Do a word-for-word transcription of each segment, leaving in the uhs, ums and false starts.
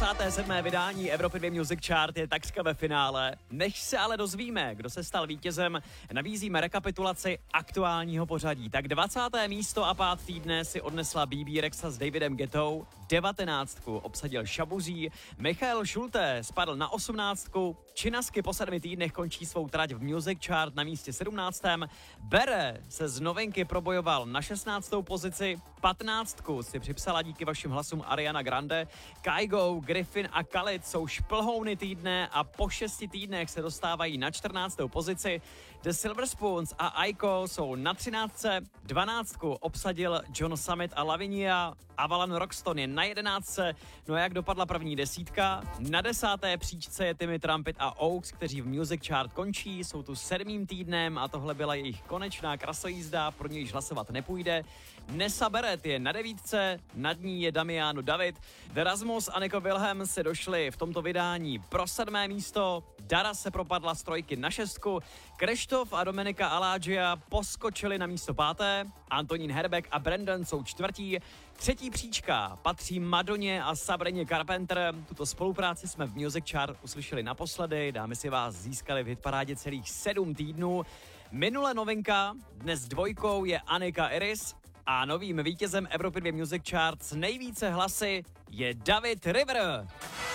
dvacáté sedmé vydání Evropy dva Music Chart je takřka ve finále. Než se ale dozvíme, kdo se stal vítězem, nabízíme rekapitulaci aktuálního pořadí. Tak dvacáté místo a pád týdne si odnesla bé bé Rexa s Davidem Guettou, devatenáctku obsadil Šabuzí, Michael Schulte spadl na osmnáctku, Činasky po sedmi týdnech končí svou trať v Music Chart na místě sedmnáctém Bere se z novinky probojoval na šestnáctou pozici, patnáctku si připsala díky vašim hlasům Ariana Grande, Kygo, Griffin a Khalid jsou šplhouny týdne a po šesti týdnech se dostávají na čtrnáctou pozici. The Silver Spoons a Aiko jsou na třináctce, dvanáctku obsadil John Summit a Lavinia, Avalon Roxton je na jedenáctce, no a jak dopadla první desítka? Na desáté příčce je Timmy Trumpet a Oaks, kteří v Music Chart končí, jsou tu sedmým týdnem a tohle byla jejich konečná krasojízda, pro nějž hlasovat nepůjde. Nessa Beret je na devítce, nad ní je Damiano David, Erasmus a Nico Wilhelm se došli v tomto vydání pro sedmé místo, Dara se propadla z trojky na šestku, Krištof a Dominika Alágia poskočili na místo páté, Antonín Herbeck a Brandon jsou čtvrtí, třetí příčka patří Madoně a Sabrině Carpenter. Tuto spolupráci jsme v Music Chart uslyšeli naposledy, dámy si vás získali v hitparádě celých sedm týdnů. Minule novinka, dnes dvojkou je Anika Iris a novým vítězem Evropy dva Music Chart s nejvíce hlasy je David River.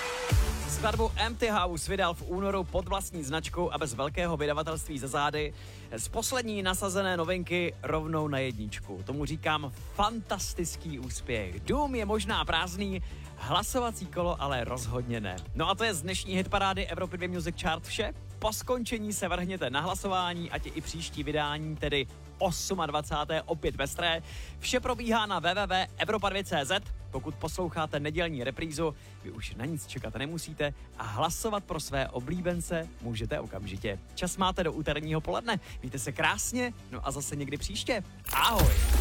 Skladbu Empty House vydal v únoru pod vlastní značkou a bez velkého vydavatelství za zády. Z poslední nasazené novinky rovnou na jedničku. Tomu říkám fantastický úspěch. Dům je možná prázdný, hlasovací kolo ale rozhodně ne. No a to je z dnešní hitparády Evropy dva Music Chart vše. Po skončení se vrhněte na hlasování, ať je i příští vydání, tedy dvacátého osmého opět pestré. Vše probíhá na w w w tečka evropa dva tečka cé zet. Pokud posloucháte nedělní reprízu, vy už na nic čekat nemusíte a hlasovat pro své oblíbence můžete okamžitě. Čas máte do úterního poledne. Mějte se krásně, no a zase někdy příště. Ahoj!